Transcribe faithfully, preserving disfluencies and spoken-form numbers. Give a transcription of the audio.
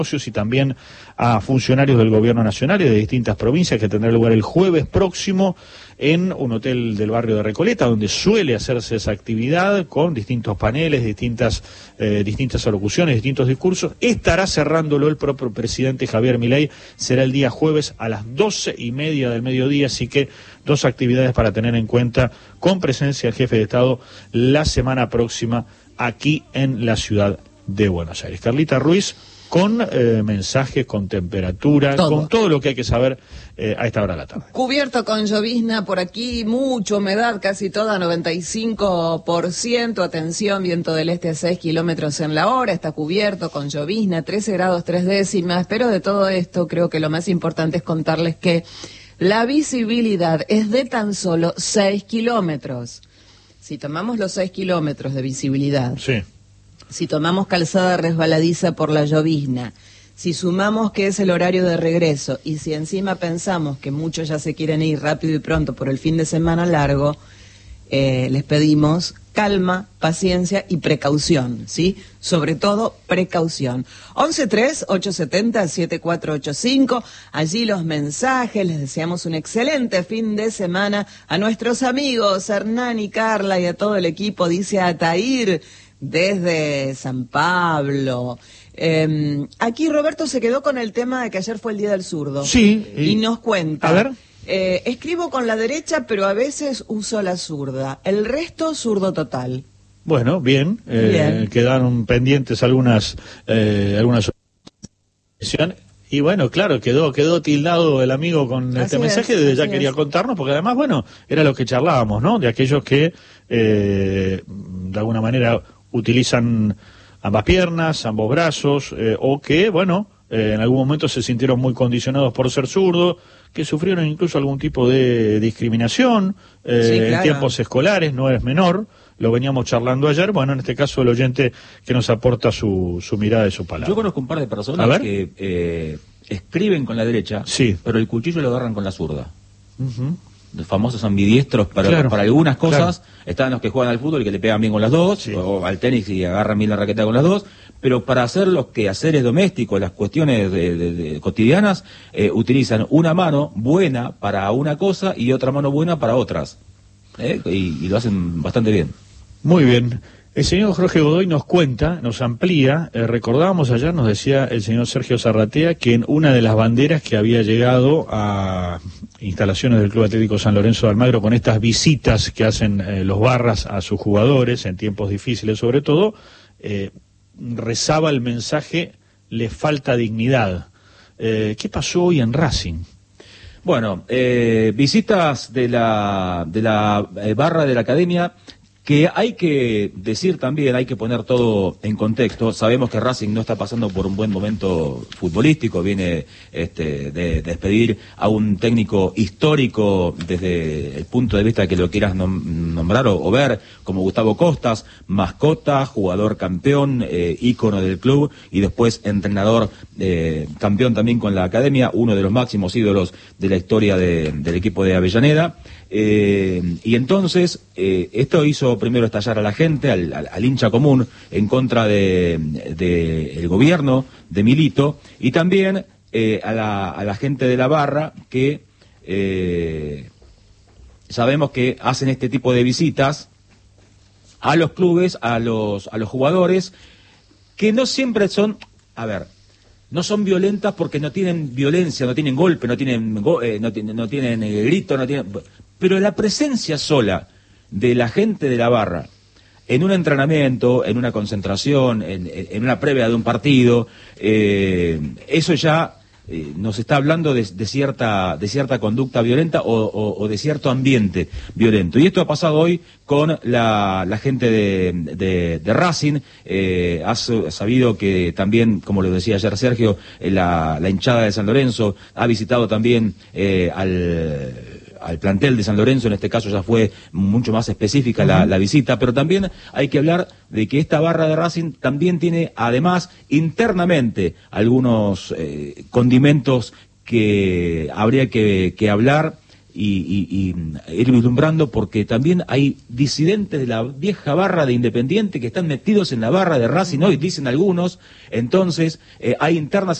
y también a funcionarios del gobierno nacional y de distintas provincias, que tendrá lugar el jueves próximo en un hotel del barrio de Recoleta, donde suele hacerse esa actividad con distintos paneles, distintas eh, distintas alocuciones, distintos discursos. Estará cerrándolo el propio presidente Javier Milei. Será el día jueves a las doce y media del mediodía, así que dos actividades para tener en cuenta, con presencia del jefe de Estado la semana próxima aquí en la ciudad de Buenos Aires. Carlita Ruiz, con eh, mensajes, con temperatura, todo. con todo lo que hay que saber eh, a esta hora de la tarde. Cubierto con llovizna por aquí, mucha humedad, casi toda, noventa y cinco por ciento. Atención, viento del este a seis kilómetros en la hora, está cubierto con llovizna, trece grados tres décimas. Pero de todo esto, creo que lo más importante es contarles que la visibilidad es de tan solo seis kilómetros. Si tomamos los seis kilómetros de visibilidad... Sí. Si tomamos calzada resbaladiza por la llovizna, si sumamos que es el horario de regreso y si encima pensamos que muchos ya se quieren ir rápido y pronto por el fin de semana largo, eh, les pedimos calma, paciencia y precaución, ¿sí? Sobre todo precaución. once tres, ocho siete cero, siete cuatro ocho cinco, allí los mensajes, les deseamos un excelente fin de semana a nuestros amigos Hernán y Carla y a todo el equipo, dice Atair, desde San Pablo. Eh, aquí Roberto se quedó con el tema de que ayer fue el Día del Zurdo. Sí. Y, y nos cuenta. A ver. Eh, escribo con la derecha, pero a veces uso la zurda. El resto, zurdo total. Bueno, bien. Eh, bien. Quedaron pendientes algunas... Eh, algunas... Y bueno, claro, quedó quedó tildado el amigo con Así este es, mensaje, desde ya quería es. contarnos, porque además, bueno, era lo que charlábamos, ¿no? De aquellos que, eh, de alguna manera, utilizan ambas piernas, ambos brazos, eh, o que, bueno, eh, en algún momento se sintieron muy condicionados por ser zurdos, que sufrieron incluso algún tipo de discriminación eh, sí, claro. en tiempos escolares, no es menor. Lo veníamos charlando ayer, bueno, en este caso el oyente que nos aporta su, su mirada y su palabra. Yo conozco un par de personas que eh, escriben con la derecha, sí. pero el cuchillo lo agarran con la zurda. Uh-huh. Los famosos ambidiestros para, claro, para algunas cosas. Claro. Están los que juegan al fútbol y que le pegan bien con las dos, sí. o al tenis y agarran bien la raqueta con las dos, pero para hacer los quehaceres domésticos, las cuestiones de, de, de cotidianas, eh, utilizan una mano buena para una cosa y otra mano buena para otras. ¿eh? Y, y lo hacen bastante bien. Muy bien. El señor Jorge Godoy nos cuenta, nos amplía, eh, recordábamos ayer, nos decía el señor Sergio Zarratea, que en una de las banderas que había llegado a instalaciones del Club Atlético San Lorenzo de Almagro, con estas visitas que hacen eh, los barras a sus jugadores, en tiempos difíciles sobre todo, eh, rezaba el mensaje, le falta dignidad. Eh, ¿Qué pasó hoy en Racing? Bueno, eh, visitas de la, de la eh, barra de la academia, que hay que decir también, hay que poner todo en contexto. Sabemos que Racing no está pasando por un buen momento futbolístico, viene este, de despedir a un técnico histórico desde el punto de vista que lo quieras nom nombrar o, o ver, como Gustavo Costas, mascota, jugador campeón, eh, ícono del club y después entrenador eh, campeón también con la academia, uno de los máximos ídolos de la historia de, del equipo de Avellaneda. Eh, y entonces eh, esto hizo primero estallar a la gente, al, al, al hincha común, en contra de, de el gobierno de Milito, y también eh, a, la, a la gente de la barra que eh, sabemos que hacen este tipo de visitas a los clubes, a los, a los jugadores, que no siempre son, a ver, no son violentas porque no tienen violencia, no tienen golpe, no tienen go eh, no, tienen, no tienen eh, grito, no tienen... Pero la presencia sola de la gente de la barra en un entrenamiento, en una concentración, en, en una previa de un partido, eh, eso ya eh, nos está hablando de, de cierta de cierta conducta violenta o, o, o de cierto ambiente violento. Y esto ha pasado hoy con la, la gente de, de, de Racing. Eh, has sabido que también, como lo decía ayer Sergio, eh, la, la hinchada de San Lorenzo ha visitado también eh, al... al plantel de San Lorenzo, en este caso ya fue mucho más específica la, la visita, pero también hay que hablar de que esta barra de Racing también tiene, además, internamente, algunos eh, condimentos que habría que, que hablar y, y, y ir vislumbrando, porque también hay disidentes de la vieja barra de Independiente que están metidos en la barra de Racing hoy, dicen algunos. Entonces eh, hay internas